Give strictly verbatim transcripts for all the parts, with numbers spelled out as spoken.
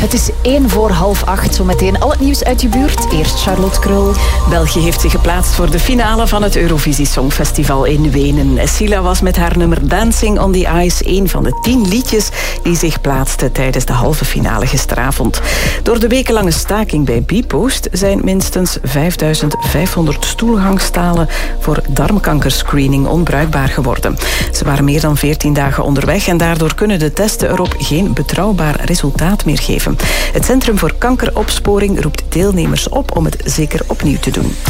Het is één voor half acht. Zometeen al het nieuws uit je buurt. Eerst Charlotte Krul. België heeft zich geplaatst voor de finale van het Eurovisie Songfestival in Wenen. Sila was met haar nummer Dancing on the Ice een van de tien liedjes die zich plaatsten tijdens de halve finale gisteravond. Door de wekenlange staking bij Bpost zijn minstens vijfduizend vijfhonderd stoelgangstalen voor darmkankerscreening onbruikbaar geworden. Ze waren meer dan veertien dagen onderweg en daardoor kunnen de testen erop geen betrouwbaar resultaat meer geven. Het Centrum voor Kankeropsporing roept deelnemers op om het zeker opnieuw te doen.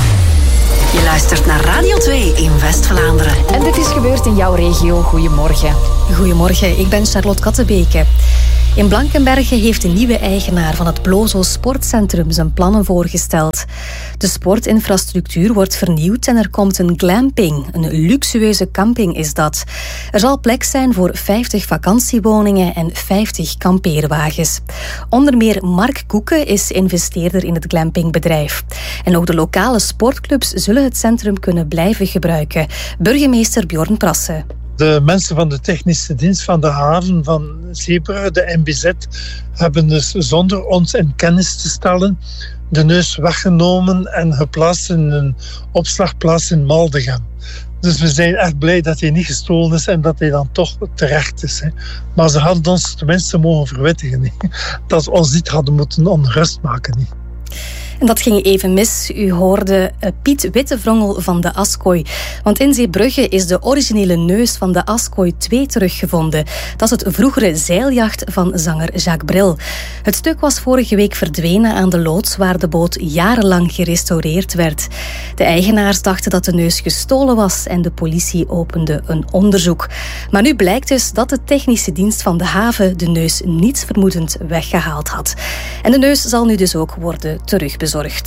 Je luistert naar Radio twee in West-Vlaanderen. En dit is gebeurd in jouw regio. Goedemorgen. Goedemorgen, ik ben Charlotte Kattenbeke. In Blankenberge heeft de nieuwe eigenaar van het Blozo Sportcentrum zijn plannen voorgesteld. De sportinfrastructuur wordt vernieuwd en er komt een glamping. Een luxueuze camping is dat. Er zal plek zijn voor vijftig vakantiewoningen en vijftig kampeerwagens. Onder meer Mark Koeken is investeerder in het glampingbedrijf. En ook de lokale sportclubs zullen het centrum kunnen blijven gebruiken. Burgemeester Bjorn Prasse. De mensen van de technische dienst van de haven van Zeebrugge, de M B Z, hebben dus zonder ons in kennis te stellen de neus weggenomen en geplaatst in een opslagplaats in Maldegem. Dus we zijn echt blij dat hij niet gestolen is en dat hij dan toch terecht is. Hè. Maar ze hadden ons tenminste mogen verwittigen. Hè. Dat ze ons niet hadden moeten ongerust maken. Hè. En dat ging even mis. U hoorde Piet Wittevrongel van de Askooi. Want in Zeebrugge is de originele neus van de Askooi twee teruggevonden. Dat is het vroegere zeiljacht van zanger Jacques Brel. Het stuk was vorige week verdwenen aan de loods waar de boot jarenlang gerestaureerd werd. De eigenaars dachten dat de neus gestolen was en de politie opende een onderzoek. Maar nu blijkt dus dat de technische dienst van de haven de neus nietsvermoedend weggehaald had. En de neus zal nu dus ook worden terugbezorgd.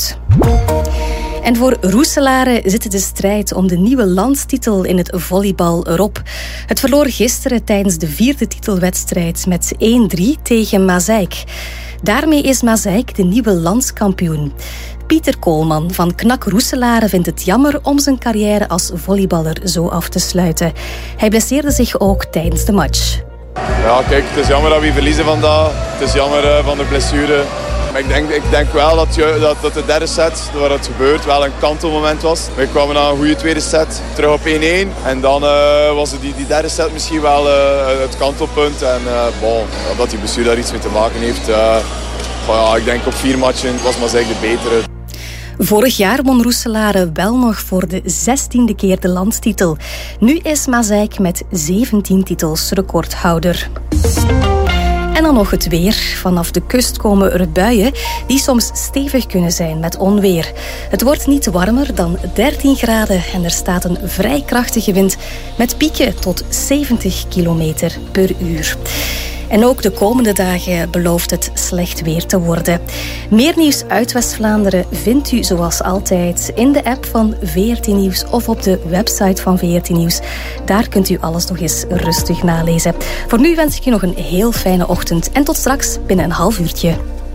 En voor Roeselare zit de strijd om de nieuwe landstitel in het volleybal erop. Het verloor gisteren tijdens de vierde titelwedstrijd met één drie tegen Mazeik. Daarmee is Mazeik de nieuwe landskampioen. Pieter Koolman van K N A C Roeselare vindt het jammer om zijn carrière als volleyballer zo af te sluiten. Hij blesseerde zich ook tijdens de match. Ja, kijk, het is jammer dat we verliezen vandaag. Het is jammer uh, van de blessure. Maar ik denk, ik denk wel dat, je, dat, dat de derde set, waar het gebeurt, wel een kantelmoment was. We kwamen na een goede tweede set terug op één-één. En dan uh, was die, die derde set misschien wel uh, het kantelpunt. En uh, bon, dat die blessure daar iets mee te maken heeft. Uh, ja, ik denk op vier matchen was Mazeik de betere. Vorig jaar won Roeselare wel nog voor de zestiende keer de landstitel. Nu is Mazeik met zeventien titels recordhouder. En dan nog het weer. Vanaf de kust komen er buien die soms stevig kunnen zijn met onweer. Het wordt niet warmer dan dertien graden en er staat een vrij krachtige wind met pieken tot zeventig kilometer per uur. En ook de komende dagen belooft het slecht weer te worden. Meer nieuws uit West-Vlaanderen vindt u zoals altijd in de app van V R T Nieuws of op de website van V R T Nieuws. Daar kunt u alles nog eens rustig nalezen. Voor nu wens ik u nog een heel fijne ochtend en tot straks binnen een half uurtje.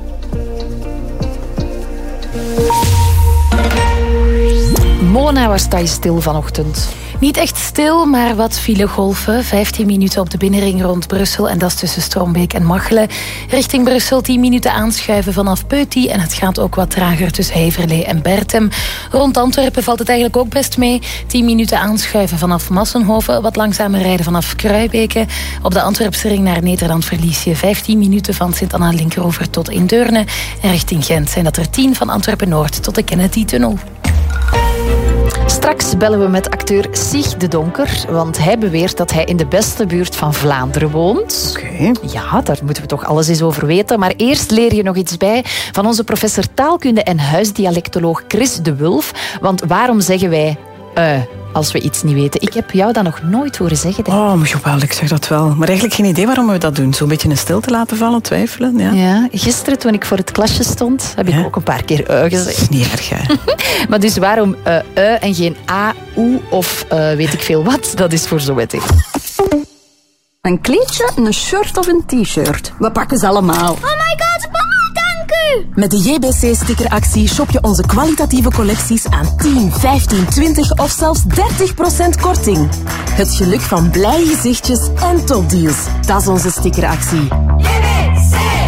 Mona, waar sta je stil vanochtend? Niet echt stil, maar wat filegolven. vijftien minuten op de binnenring rond Brussel en dat is tussen Strombeek en Machelen. Richting Brussel tien minuten aanschuiven vanaf Peuty en het gaat ook wat trager tussen Heverlee en Bertem. Rond Antwerpen valt het eigenlijk ook best mee. tien minuten aanschuiven vanaf Massenhoven, wat langzamer rijden vanaf Kruibeke. Op de Antwerpse ring naar Nederland verlies je vijftien minuten van Sint-Anna-Linkeroever tot in Deurne. En richting Gent zijn dat er tien van Antwerpen-Noord tot de Kennedy-tunnel. Straks bellen we met acteur Sig de Donker, want hij beweert dat hij in de beste buurt van Vlaanderen woont. Oké. Okay. Ja, daar moeten we toch alles eens over weten. Maar eerst leer je nog iets bij van onze professor taalkunde en huisdialectoloog Chris de Wulf. Want waarom zeggen wij uh, als we iets niet weten? Ik heb jou dat nog nooit horen zeggen. Denk. Oh, jawel, ik zeg dat wel. Maar eigenlijk geen idee waarom we dat doen. Zo'n beetje een stilte laten vallen, twijfelen. Ja. Ja, gisteren toen ik voor het klasje stond, heb ik ja. ook een paar keer uh gezegd. Dat is niet erg, hè. Maar dus waarom uh, uh en geen a, oe of uh, weet ik veel wat? Dat is voor zo wettig. Een kleedje, een shirt of een t-shirt. We pakken ze allemaal. Oh my god, mama, dank u! Met de J B C-stickeractie shop je onze kwalitatieve collecties aan tien, vijftien, twintig of zelfs dertig procent korting. Het geluk van blije gezichtjes en topdeals. Dat is onze stickeractie. J B C!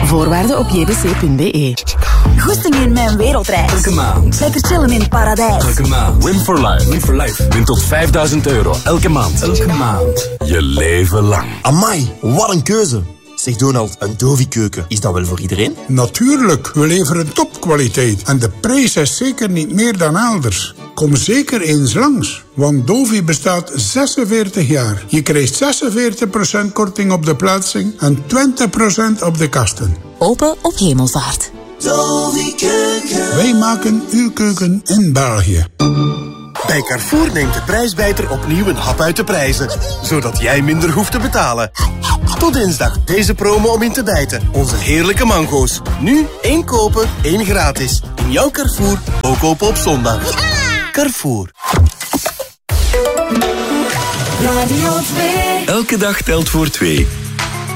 Voorwaarden op j b c punt b e. Goesting in mijn wereldreis. Elke maand. Lekker chillen in het paradijs. Elke maand. Win for life. Win for life. Win tot vijfduizend euro. Elke maand. Elke maand. Je leven lang. Amai, wat een keuze. Zeg Donald, een Dovi-keuken, is dat wel voor iedereen? Natuurlijk, we leveren topkwaliteit. En de prijs is zeker niet meer dan elders. Kom zeker eens langs, want Dovi bestaat zesenveertig jaar. Je krijgt zesenveertig procent korting op de plaatsing en twintig procent op de kasten. Open op Hemelvaart. Dovi Keuken. Wij maken uw keuken in België. Bij Carrefour neemt de prijsbijter opnieuw een hap uit de prijzen, zodat jij minder hoeft te betalen. Tot dinsdag deze promo om in te bijten. Onze heerlijke mango's. Nu één kopen, één gratis. In jouw Carrefour, ook open op zondag. Carrefour. Radio twee. Elke dag telt voor twee.